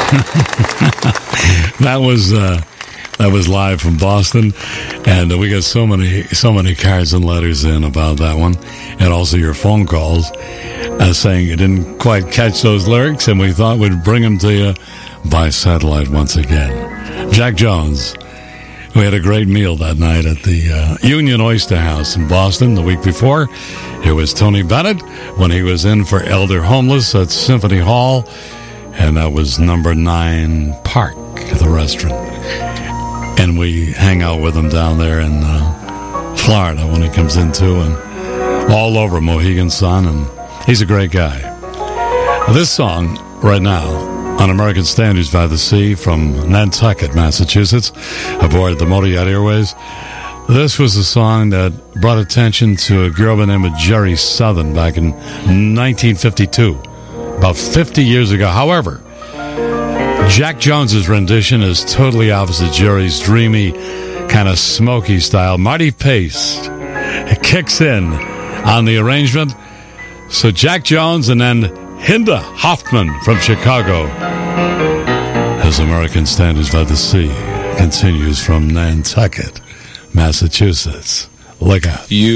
That was live from Boston, and we got so many cards and letters in about that one, and also your phone calls saying you didn't quite catch those lyrics, and we thought we'd bring them to you by satellite once again. Jack Jones. We had a great meal that night at the Union Oyster House in Boston the week before. Here was Tony Bennett when he was in for Elder Homeless at Symphony Hall, and that was number 9 Park, the restaurant. And we hang out with him down there in Florida when he comes in too, and all over Mohegan Sun, and he's a great guy. This song right now on American Standards by the Sea from Nantucket, Massachusetts, aboard the Modiat Airways. This was a song that brought attention to a girl by the name of Jerry Southern back in 1952, about 50 years ago. However, Jack Jones's rendition is totally opposite Jerry's dreamy, kind of smoky style. Marty Pace kicks in on the arrangement. So Jack Jones and then Hinda Hoffman from Chicago. As American Standards by the Sea continues from Nantucket, Massachusetts. Look out.